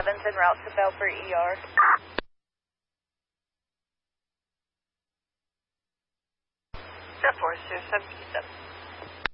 Evans en route to Belfort ER. Step 4, 757.